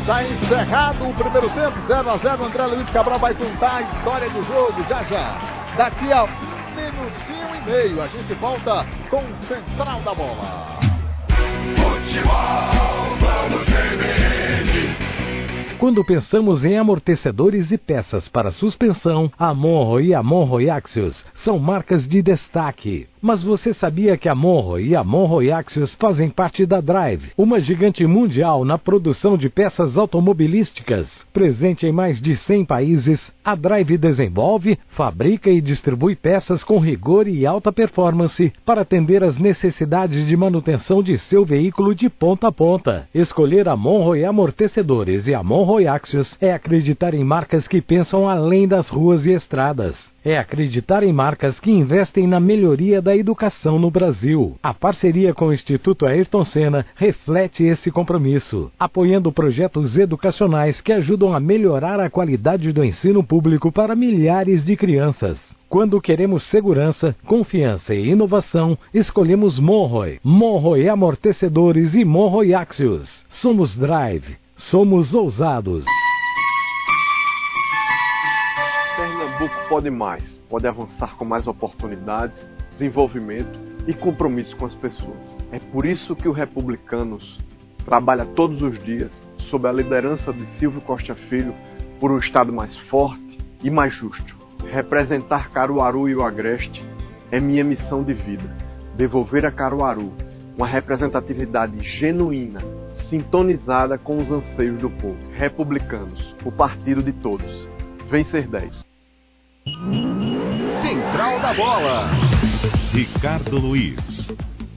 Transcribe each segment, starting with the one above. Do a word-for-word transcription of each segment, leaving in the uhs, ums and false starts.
Está encerrado o primeiro tempo, zero a zero. André Luiz Cabral vai contar a história do jogo já já. Daqui a minutinho e meio a gente volta com o Central da Bola. Futebol, vamos C B N. Quando pensamos em amortecedores e peças para suspensão, a Monroe e a Monroe Axios são marcas de destaque. Mas você sabia que a Monroe e a Monroe Axios fazem parte da Drive, uma gigante mundial na produção de peças automobilísticas? Presente em mais de cem países, a Drive desenvolve, fabrica e distribui peças com rigor e alta performance para atender às necessidades de manutenção de seu veículo de ponta a ponta. Escolher a Monroe Amortecedores e a Monroe Axios é acreditar em marcas que pensam além das ruas e estradas. É acreditar em marcas que investem na melhoria da educação no Brasil. A parceria com o Instituto Ayrton Senna reflete esse compromisso, apoiando projetos educacionais que ajudam a melhorar a qualidade do ensino público para milhares de crianças. Quando queremos segurança, confiança e inovação, escolhemos Monroe, Monroe Amortecedores e Monroe Axios. Somos Drive, somos ousados. Pernambuco pode mais, pode avançar com mais oportunidades, desenvolvimento e compromisso com as pessoas. É por isso que o Republicanos trabalha todos os dias sob a liderança de Silvio Costa Filho por um estado mais forte e mais justo. Representar Caruaru e o Agreste é minha missão de vida. Devolver a Caruaru uma representatividade genuína, sintonizada com os anseios do povo. Republicanos, o partido de todos. Vencer dez. Central da Bola. Ricardo Luiz.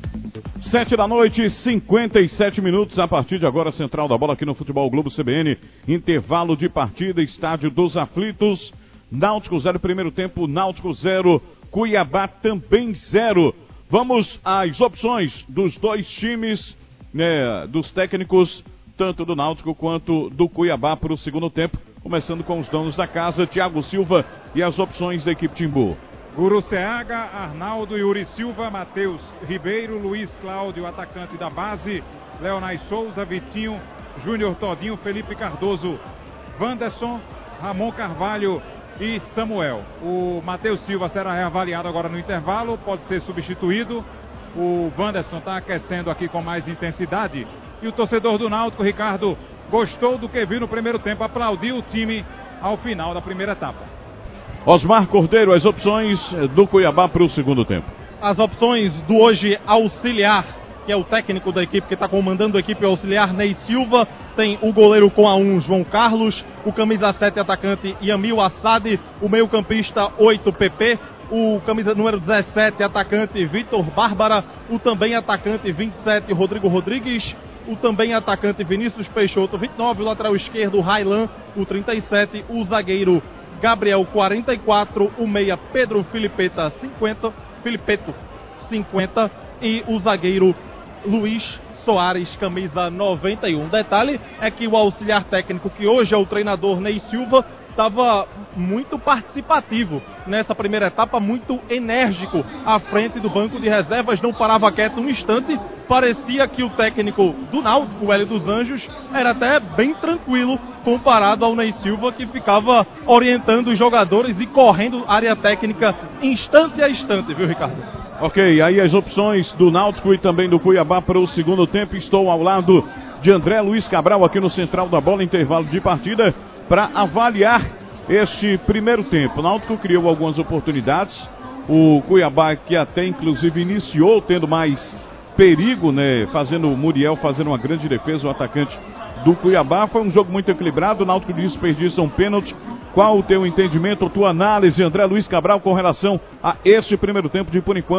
Sete da noite, cinquenta e sete minutos. A partir de agora, Central da Bola aqui no Futebol Globo C B N. Intervalo de partida, Estádio dos Aflitos. Náutico zero, primeiro tempo, Náutico zero, Cuiabá também zero. Vamos às opções dos dois times, né, dos técnicos, tanto do Náutico quanto do Cuiabá para o segundo tempo. Começando com os donos da casa, Thiago Silva e as opções da equipe Timbu. Guruceaga, Arnaldo, Yuri Silva, Matheus Ribeiro, Luiz Cláudio, atacante da base, Leonai Souza, Vitinho, Júnior Todinho, Felipe Cardoso, Wanderson, Ramon Carvalho e Samuel. O Matheus Silva será reavaliado agora no intervalo, pode ser substituído. O Wanderson está aquecendo aqui com mais intensidade. E o torcedor do Náutico, Ricardo, gostou do que viu no primeiro tempo, aplaudiu o time ao final da primeira etapa. Osmar Cordeiro, as opções do Cuiabá para o segundo tempo. As opções do hoje auxiliar, que é o técnico da equipe que está comandando a equipe auxiliar, Ney Silva. Tem o goleiro com a um, João Carlos, o camisa sete atacante Yamil Assad, o meio campista oito, P P, o camisa número dezessete atacante Vitor Bárbara, o também atacante vinte e sete Rodrigo Rodrigues, o também atacante Vinícius Peixoto, vinte e nove, o lateral esquerdo Railan, o trinta e sete, o zagueiro Gabriel, quarenta e quatro, o meia Pedro Filipeta, cinquenta, Filipeto, cinquenta, e o zagueiro Luiz Soares, camisa noventa e um. Detalhe é que o auxiliar técnico, que hoje é o treinador Ney Silva, estava muito participativo nessa primeira etapa, muito enérgico à frente do banco de reservas, não parava quieto um instante. Parecia que o técnico do Náutico, o Hélio dos Anjos, era até bem tranquilo comparado ao Ney Silva, que ficava orientando os jogadores e correndo área técnica instante a instante, viu, Ricardo? Ok, aí as opções do Náutico e também do Cuiabá para o segundo tempo. Estou ao lado de André Luiz Cabral aqui no Central da Bola, intervalo de partida, para avaliar este primeiro tempo. O Náutico criou algumas oportunidades, o Cuiabá, que até inclusive iniciou tendo mais perigo, né, fazendo o Muriel fazendo uma grande defesa, o atacante do Cuiabá. Foi um jogo muito equilibrado, o Náutico desperdiça um pênalti. Qual o teu entendimento, a tua análise, André Luiz Cabral, com relação a este primeiro tempo de, por enquanto,